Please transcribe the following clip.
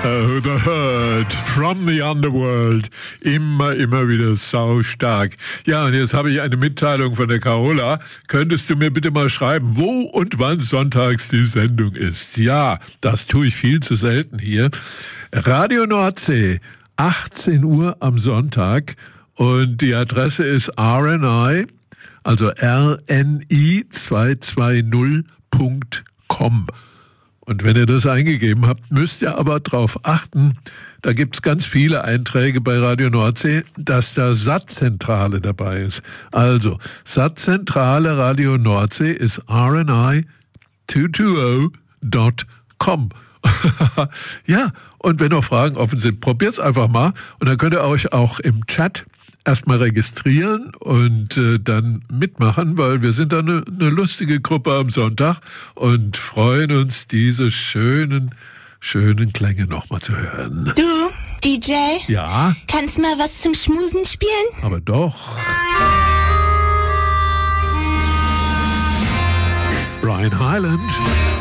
Oh, The Hurt from the Underworld. Immer wieder sau stark. Ja, und jetzt habe ich eine Mitteilung von der Carola. Könntest du mir bitte mal schreiben, wo und wann sonntags die Sendung ist? Ja, das tue ich viel zu selten hier. Radio Nordsee, 18 Uhr am Sonntag. Und die Adresse ist RNI, also rni220.com. Und wenn ihr das eingegeben habt, müsst ihr aber darauf achten, da gibt's ganz viele Einträge bei Radio Nordsee, dass da Satzzentrale dabei ist. Also, Satzzentrale Radio Nordsee ist rni220.com. Ja, und wenn noch Fragen offen sind, probiert's einfach mal. Und dann könnt ihr euch auch im Chat erstmal registrieren und dann mitmachen, weil wir sind da eine lustige Gruppe am Sonntag und freuen uns, diese schönen Klänge nochmal zu hören. Du, DJ? Ja? Kannst mal was zum Schmusen spielen? Aber doch. Brian Hyland.